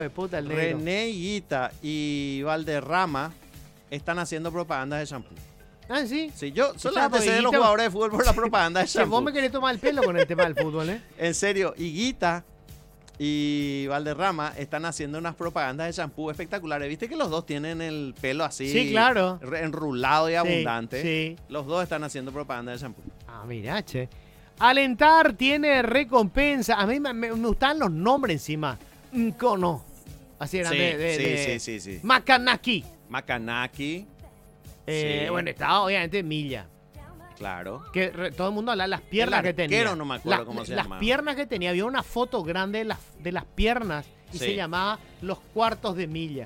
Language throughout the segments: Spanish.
De puta el negro. René Higuita y Valderrama están haciendo propaganda de shampoo. Ah, ¿sí? Sí, yo solamente Chavo, sé de los Higuita- jugadores de fútbol por la propaganda de Che, vos shampoo. me querés tomar el pelo con el tema del fútbol, ¿eh? En serio, Higuita y Valderrama están haciendo unas propagandas de shampoo espectaculares. ¿Viste que los dos tienen el pelo así? Sí, claro. Enrulado y abundante. Sí. Los dos están haciendo propaganda de shampoo. Ah, mirá, che. Alentar tiene recompensa. A mí me gustan los nombres encima. Nkono. Así eran Sí. Makanaki. Makanaki, sí. Bueno, estaba obviamente Milla. claro. Que todo el mundo habla de las piernas El que tenía. arquero no me acuerdo cómo se Las llamaba. piernas que tenía. Había una foto grande de las piernas y Sí. se llamaba Los Cuartos de Milla.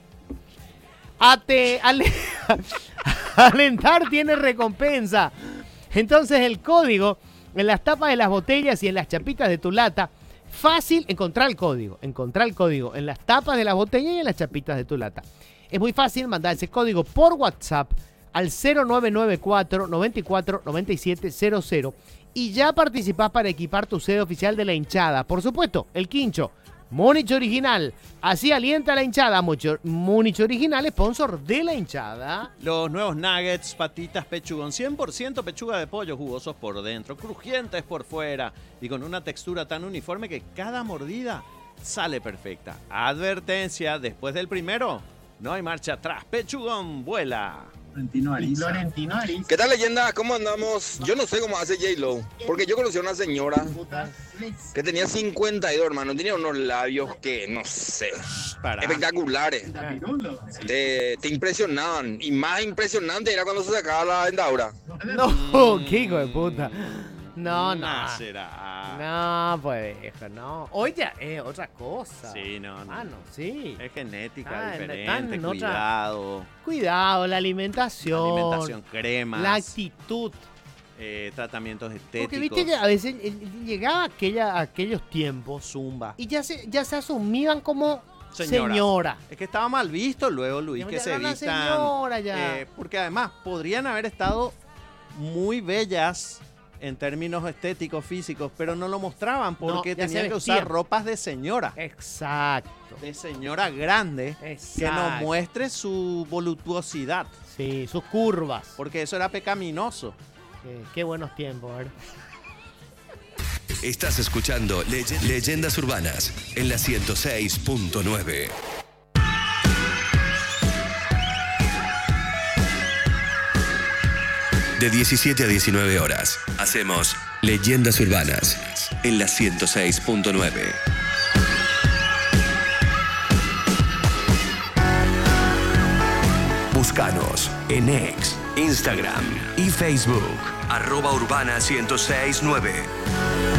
Alentar tiene recompensa. Entonces el código en las tapas de las botellas y en las chapitas de tu lata. Fácil encontrar el código. Encontrar el código en las tapas de las botellas y en las chapitas de tu lata. Es muy fácil mandar ese código por WhatsApp al 0994 94 97 00 y ya participás para equipar tu sede oficial de la hinchada. Por supuesto, el quincho. Múnich Original. Así alienta a la hinchada. Múnich Original, sponsor de la hinchada. Los nuevos nuggets, patitas pechugón, 100% pechuga de pollo, jugosos por dentro, crujientes por fuera y con una textura tan uniforme que cada mordida sale perfecta. Advertencia, después del primero, no hay marcha atrás. Pechugón, vuela. Florentino Ariza. ¿Qué tal, leyenda? ¿Cómo andamos? Yo no sé cómo hace J-Lo, porque yo conocí a una señora que tenía 52, hermano. Tenía unos labios que, no sé, Para. espectaculares. Te impresionaban. Y más impresionante era cuando se sacaba la dentadura. No, qué hijo de puta. No. será. No, pues, hijo, no. Hoy ya es otra cosa. Sí, no. Ah, no, sí. Es genética Ah, están diferente, en otra- cuidado, Cuidado, la alimentación. alimentación, cremas, La actitud. tratamientos estéticos. Porque viste que a veces llegaba aquellos tiempos Zumba. y ya se asumían como Señoras. señora. Es que estaba mal visto luego, Luis, Ya que era se una vistan. señora ya. Porque además podrían haber estado muy bellas en términos estéticos, físicos, pero no lo mostraban porque ya se tenían que usar vestían. ropas de señora. Exacto. De señora grande que no Exacto. muestre su voluptuosidad, Sí, sus curvas. porque eso era pecaminoso. Qué buenos tiempos, ¿verdad? Estás escuchando Leyendas Urbanas en la 106.9. De 17 a 19 horas, hacemos Leyendas Urbanas en la 106.9. Búscanos en X, Instagram y Facebook, @Urbana 106.9.